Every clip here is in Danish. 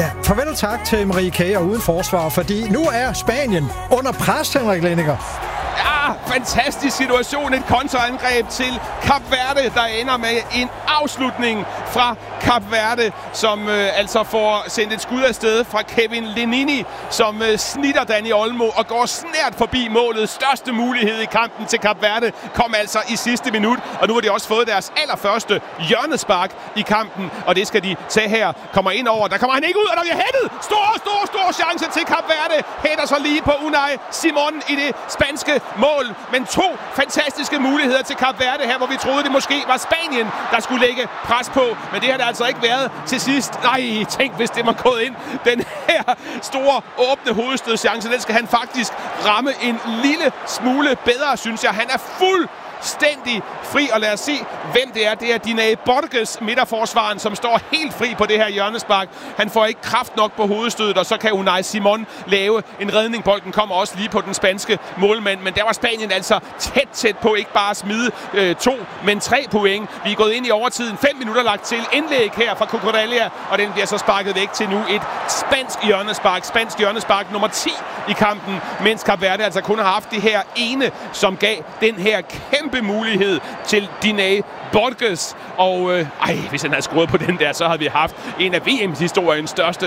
Ja, farvel tak til Marie K. og uden forsvar, fordi nu er Spanien under pres, Henrik Lenniger. Ja, fantastisk situation. Et kontraangreb til Kap Verde, der ender med en afslutning fra Kap Verde, som altså får sendt et skud afsted fra Kevin Lenini, som snitter Dani Olmo og går snært forbi målet. Største mulighed i kampen til Kap Verde kom altså i sidste minut, og nu har de også fået deres allerførste hjørnespark i kampen, og det skal de tage her. Kommer ind over, der kommer han ikke ud, og der bliver hættet! Stor chance til Kap Verde. Hætter så lige på Unai Simon i det spanske mål, men 2 fantastiske muligheder til Kap Verde her, hvor vi troede, det måske var Spanien, der skulle lægge pres på, men det har det altså ikke været til sidst. Nej, tænk, hvis det var gået ind. Den her store, åbne hovedstødschance, den skal han faktisk ramme en lille smule bedre, synes jeg. Han er fuldstændig fri, og lad os se, hvem det er. Det er Dinae Borges, midterforsvaren, som står helt fri på det her hjørnespark. Han får ikke kraft nok på hovedstødet, og så kan Unai Simon lave en redning. Bolden kommer også lige på den spanske målmand, men der var Spanien altså tæt på ikke bare at smide 2, men 3 point. Vi er gået ind i overtiden. 5 minutter lagt til. Indlæg her fra Cucurella, og den bliver så sparket væk til nu et spansk hjørnespark nummer 10 i kampen, mens Kap Verde altså kun har haft det her ene, som gav den her kæmpe mulighed til Dinae Borges. Og hvis han havde skruet på den der, så havde vi haft en af VM-historiens største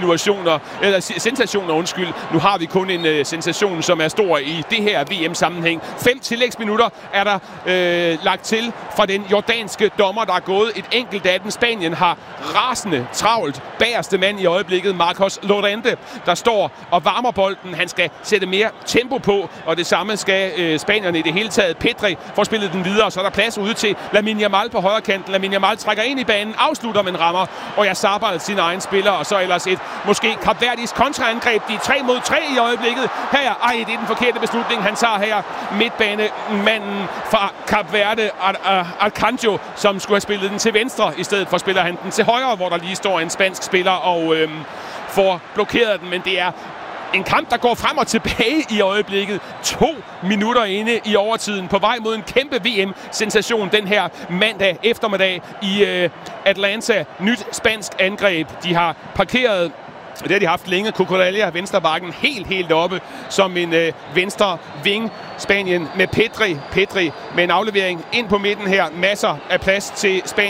sensationer. Nu har vi kun en sensation, som er stor i det her VM-sammenhæng. 5 tillægsminutter er der lagt til fra den jordanske dommer, der er gået et enkelt af den. Spanien har rasende travlt. Bagerste mand i øjeblikket, Marcos Llorente, der står og varmer bolden. Han skal sætte mere tempo på, og det samme skal spanierne i det hele taget. Pedri får spillet den videre, så er der plads ude til Lamine Yamal på højre kanten. Lamine Yamal trækker ind i banen, afslutter, men rammer, og jeg sabber sin egen spiller, og så ellers et måske kapverdisk kontraangreb. De er 3 mod 3 i øjeblikket. Her, det er den forkerte beslutning, han tager her. Midtbanemanden fra Kap Verde, Arcanjo, som skulle have spillet den til venstre. I stedet for spiller han den til højre, hvor der lige står en spansk spiller og får blokeret den, men det er en kamp, der går frem og tilbage i øjeblikket. 2 minutter inde i overtiden, på vej mod en kæmpe VM-sensation den her mandag eftermiddag i Atlanta. Nyt spansk angreb. De har parkeret, det har de haft længe, Cucurella, venstrebakken, helt oppe som en venstre ving. Spanien med Pedri med en aflevering ind på midten her. Masser af plads til Spanien.